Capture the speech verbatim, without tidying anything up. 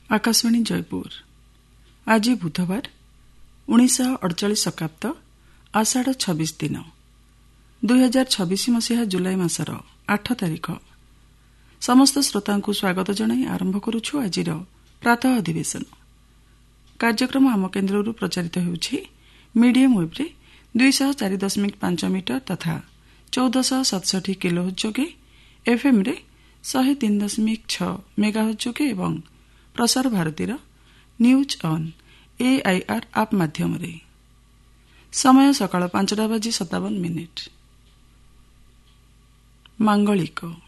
आकाशवाणी जयपुर आज बुधवार उन्नीस अड़चाश शकाब्द आषाढ़ छब्बीस दिन दुई हजार छब्बीस मसीहा जुलाई मासर आठ तारिख समस्त श्रोता स्वागत जनाई आरंभ करुछु आज प्रातः अधिवेशन कार्यक्रम आम केन्द्र प्रचारित होउछि मीडियम वेब्रे दुईश चार दशमिक पांच मीटर तथा चौदह सतसठी किलोहर्ट्ज जोगे एफएम रे शहे तीन दशमिक छ मेगाहर्ट्ज जोगे एवं प्रसार भारतीर न्यूज ऑन एआईआर आप माध्यम रे समय सकाळ पांचटा बाजी सतावन मिनिट मांगलिक